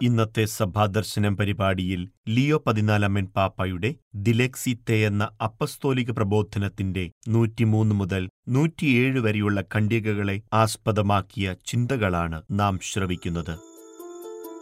ഇന്നത്തെ സഭാദർശനം പരിപാടിയിൽ ലിയോ 14 പാപ്പായുടെ ദിലെക്സിത്തെ എന്ന അപ്പസ്തോലിക പ്രബോധനത്തിന്റെ 103 മുതൽ 107 വരെയുള്ള ഖണ്ഡികകളെ ആസ്പദമാക്കിയ ചിന്തകളാണ് നാം ശ്രവിക്കുന്നത്.